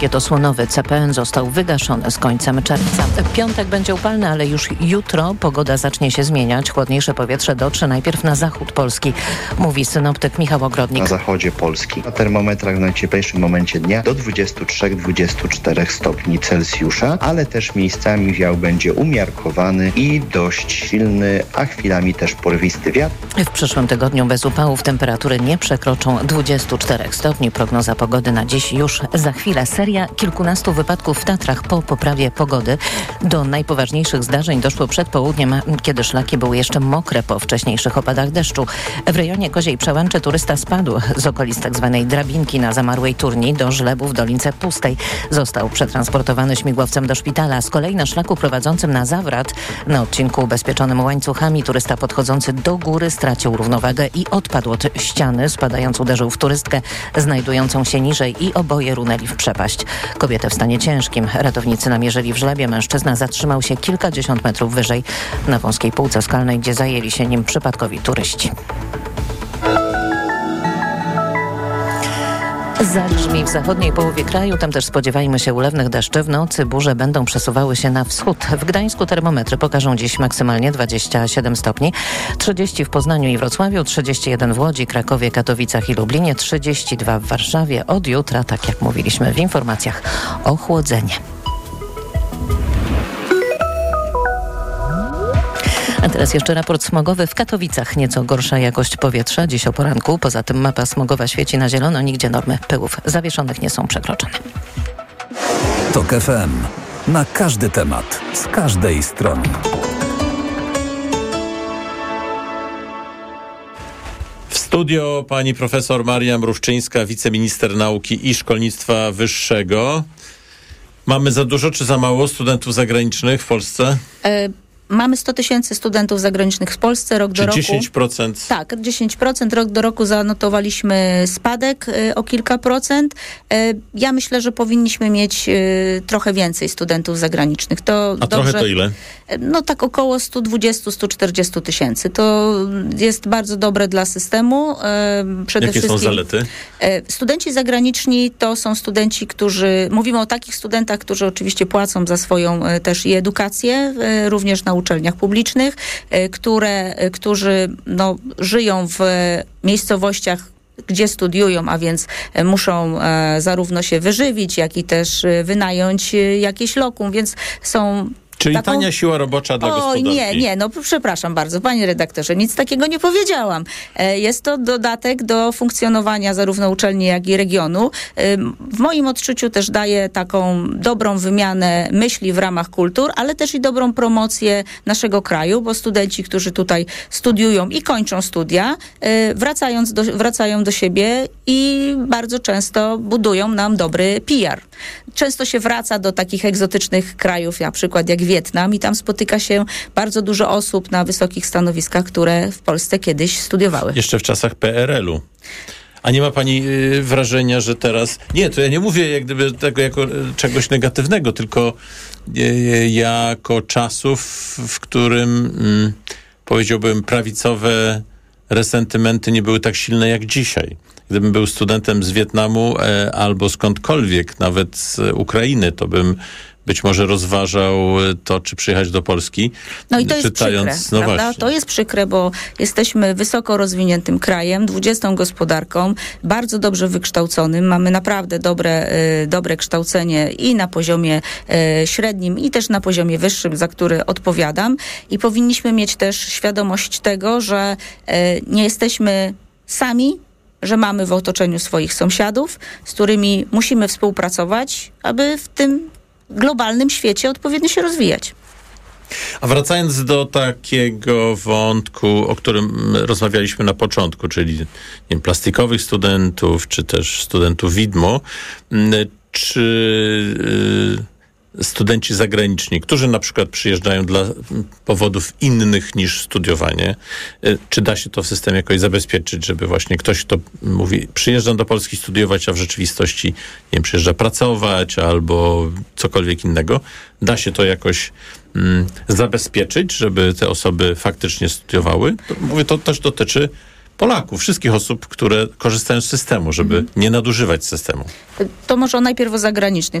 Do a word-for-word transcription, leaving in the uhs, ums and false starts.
Osłonowy C P N został wygaszony z końcem czerwca. Piątek będzie upalny, ale już jutro pogoda zacznie się zmieniać. Chłodniejsze powietrze dotrze najpierw na zachód Polski, mówi synoptyk Michał Ogrodnik. Na zachodzie Polski na termometrach w najcieplejszym momencie dnia do dwudziestu trzech do dwudziestu czterech stopni Celsjusza, ale też miejscami wiał będzie umiarkowany i dość silny, a chwilami też porwisty wiatr. W przyszłym tygodniu bez upałów temperatury nie przekroczą dwudziestu czterech stopni. Prognoza pogody na dziś już za chwilę. Seria kilkunastu wypadków w Tatrach po poprawie pogody. Do najpoważniejszych zdarzeń doszło przed południem, kiedy szlaki były jeszcze mokre po wcześniejszych opadach deszczu. W rejonie Koziej Przełęczy turysta spadł z okolic tzw. drabinki na zamarłej turni do żlebu w Dolince Pustej. Został przetransportowany śmigłowcem do szpitala. Z kolei na szlaku prowadzącym na Zawrat, na odcinku ubezpieczonym łańcuchami, turysta podchodzący do góry stracił równowagę i odpadł od ściany. Spadając uderzył w turystkę znajdującą się niżej i oboje runęli w przepaść. Kobietę w stanie ciężkim ratownicy namierzyli w żlebie. Mężczyzna zatrzymał się kilkadziesiąt metrów wyżej na wąskiej półce skalnej, gdzie zajęli się nim przypadkowi turyści. Zagrzmi w zachodniej połowie kraju, tam też spodziewajmy się ulewnych deszczy. W nocy burze będą przesuwały się na wschód. W Gdańsku termometry pokażą dziś maksymalnie dwadzieścia siedem stopni, trzydzieści w Poznaniu i Wrocławiu, trzydzieści jeden w Łodzi, Krakowie, Katowicach i Lublinie, trzydzieści dwa w Warszawie. Od jutra, tak jak mówiliśmy w informacjach, ochłodzenie. A teraz jeszcze raport smogowy. W Katowicach nieco gorsza jakość powietrza dziś o poranku. Poza tym mapa smogowa świeci na zielono. Nigdzie normy pyłów zawieszonych nie są przekroczone. TOK F M. Na każdy temat. Z każdej strony. W studio pani profesor Maria Mruszczyńska, wiceminister nauki i szkolnictwa wyższego. Mamy za dużo czy za mało studentów zagranicznych w Polsce? E- Mamy sto tysięcy studentów zagranicznych w Polsce rok do roku. dziesięć procent? Tak, dziesięć procent. Rok do roku zanotowaliśmy spadek y, o kilka procent. Y, ja myślę, że powinniśmy mieć y, trochę więcej studentów zagranicznych. To A dobrze, trochę to ile? No tak około sto dwadzieścia do stu czterdziestu tysięcy. To jest bardzo dobre dla systemu. Y, przede Jakie wszystkim, są zalety? Y, studenci zagraniczni to są studenci, którzy... Mówimy o takich studentach, którzy oczywiście płacą za swoją y, też i edukację, y, również na uczelniach publicznych, które, którzy no, żyją w miejscowościach, gdzie studiują, a więc muszą e, zarówno się wyżywić, jak i też wynająć jakieś lokum, więc są... Czyli taką... tania siła robocza dla o, gospodarki. nie, nie, no przepraszam bardzo, panie redaktorze, nic takiego nie powiedziałam. E, jest to dodatek do funkcjonowania zarówno uczelni, jak i regionu. E, w moim odczuciu też daje taką dobrą wymianę myśli w ramach kultur, ale też i dobrą promocję naszego kraju, bo studenci, którzy tutaj studiują i kończą studia, e, wracając do, wracają do siebie i bardzo często budują nam dobry P R. Często się wraca do takich egzotycznych krajów, na przykład jak Wietnam, i tam spotyka się bardzo dużo osób na wysokich stanowiskach, które w Polsce kiedyś studiowały. Jeszcze w czasach P R L u. A nie ma pani y, wrażenia, że teraz... Nie, to ja nie mówię jak gdyby tego jako y, czegoś negatywnego, tylko y, jako czasów, w którym y, powiedziałbym prawicowe resentymenty nie były tak silne jak dzisiaj. Gdybym był studentem z Wietnamu e, albo skądkolwiek, nawet z Ukrainy, to bym być może rozważał to, czy przyjechać do Polski. No i to jest czytając, przykre, no prawda? właśnie. To jest przykre, bo jesteśmy wysoko rozwiniętym krajem, dwudziestą gospodarką, bardzo dobrze wykształconym. Mamy naprawdę dobre, y, dobre kształcenie i na poziomie y, średnim, i też na poziomie wyższym, za który odpowiadam. I powinniśmy mieć też świadomość tego, że y, nie jesteśmy sami, że mamy w otoczeniu swoich sąsiadów, z którymi musimy współpracować, aby w tym globalnym świecie odpowiednio się rozwijać. A wracając do takiego wątku, o którym rozmawialiśmy na początku, czyli nie wiem, plastikowych studentów, czy też studentów widmo, czy studenci zagraniczni, którzy na przykład przyjeżdżają dla powodów innych niż studiowanie, czy da się to w systemie jakoś zabezpieczyć, żeby właśnie ktoś, kto mówi, przyjeżdżam do Polski studiować, a w rzeczywistości, nie wiem, przyjeżdża pracować albo cokolwiek innego, da się to jakoś mm, zabezpieczyć, żeby te osoby faktycznie studiowały? To, mówię, to też dotyczy Polaków, wszystkich osób, które korzystają z systemu, żeby nie nadużywać systemu. To może najpierw o zagranicznych.